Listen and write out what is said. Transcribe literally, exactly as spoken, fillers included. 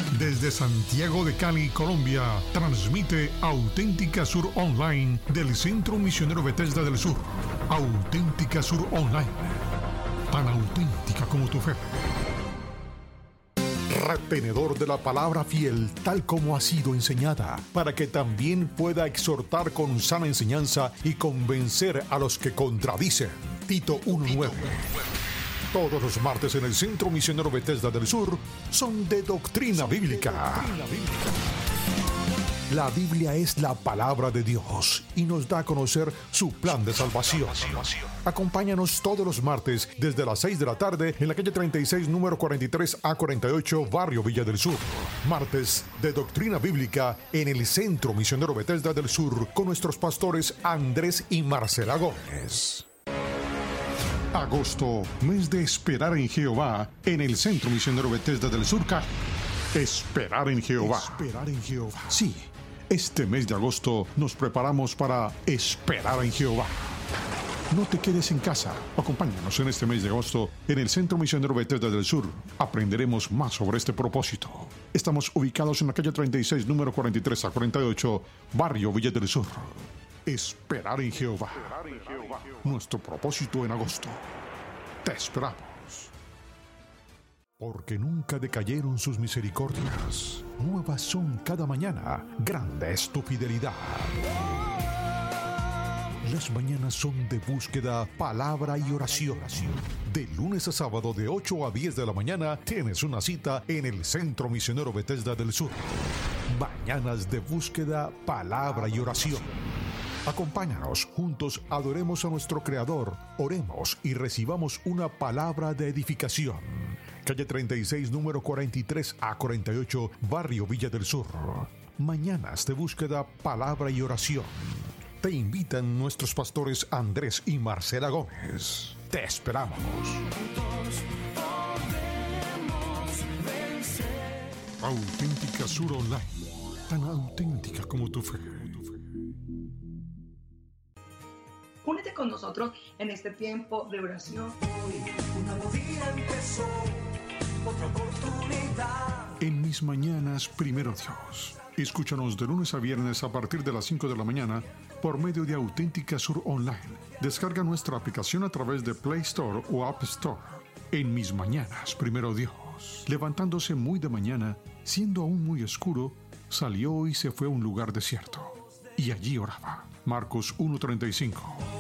Desde Santiago de Cali, Colombia, transmite Auténtica Sur Online del Centro Misionero Bethesda del Sur. Auténtica Sur Online, tan auténtica como tu fe. Retenedor de la palabra fiel, tal como ha sido enseñada, para que también pueda exhortar con sana enseñanza y convencer a los que contradicen. Tito uno nueve. Todos los martes en el Centro Misionero Bethesda del Sur son de doctrina bíblica. La Biblia es la palabra de Dios y nos da a conocer su plan de salvación. Acompáñanos todos los martes desde las seis de la tarde en la calle treinta y seis, número cuarenta y tres A cuarenta y ocho, Barrio Villa del Sur. Martes de doctrina bíblica en el Centro Misionero Bethesda del Sur con nuestros pastores Andrés y Marcela Gómez. Agosto, mes de esperar en Jehová, en el Centro Misionero Bethesda del Sur. Esperar en Jehová. Esperar en Jehová. Sí, este mes de agosto nos preparamos para esperar en Jehová. No te quedes en casa. Acompáñanos en este mes de agosto en el Centro Misionero Bethesda del Sur. Aprenderemos más sobre este propósito. Estamos ubicados en la calle treinta y seis, número cuarenta y tres A cuarenta y ocho, Barrio Villa del Sur. Esperar en Jehová. Esperar en Jehová. Nuestro propósito en agosto. Te esperamos. Porque nunca decayeron sus misericordias. Nuevas son cada mañana. Grande es tu fidelidad. Las mañanas son de búsqueda, palabra y oración. De lunes a sábado de ocho a diez de la mañana tienes una cita en el Centro Misionero Bethesda del Sur. Mañanas de búsqueda, palabra y oración. Acompáñanos, juntos adoremos a nuestro Creador, oremos y recibamos una palabra de edificación. Calle treinta y seis, número cuarenta y tres A cuarenta y ocho, Barrio Villa del Sur. Mañanas de búsqueda, palabra y oración. Te invitan nuestros pastores Andrés y Marcela Gómez. Te esperamos. Auténtica Sur Online, tan auténtica como tu fe. Únete con nosotros en este tiempo de oración. Hoy, un nuevo día empezó, otra oportunidad. En mis mañanas, primero Dios. Escúchanos de lunes a viernes a partir de las cinco de la mañana por medio de Auténtica Sur Online. Descarga nuestra aplicación a través de Play Store o App Store. En mis mañanas, primero Dios. Levantándose muy de mañana, siendo aún muy oscuro, salió y se fue a un lugar desierto. Y allí oraba. Marcos uno treinta y cinco.